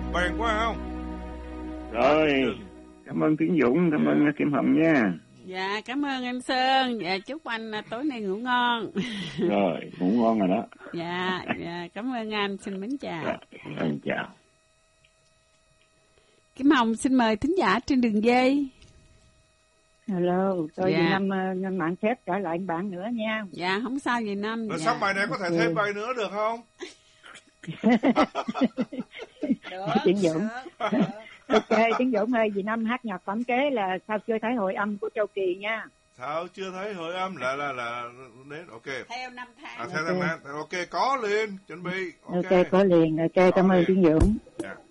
bền quá không? Rồi, cảm ơn Tiến Dũng, cảm ơn Kim Hồng nha. Dạ, cảm ơn em Sơn. Dạ, chúc anh tối nay ngủ ngon. Rồi, ngủ ngon rồi đó. Dạ, cảm ơn anh, xin mến chào. Chào. Kim Hồng xin mời thính giả trên đường dây. Hello, tôi Dì Năm mạng phép trở lại bạn nữa nha. Dạ, không sao Dì Năm. Rồi xong bài này có thể thêm bài nữa được không? Tiến Dũng. Ok, Tiến Dũng ơi, Dì Năm hát nhạc phẩm kế là Sao Chưa Thấy Hồi Âm của Châu Kỳ nha. Sao chưa thấy hồi âm là đến ok. Theo năm tháng. Theo năm tháng. Ok, có liền, chuẩn bị. Ok, có liền. Ok, cảm ơn Tiến Dũng. Yeah.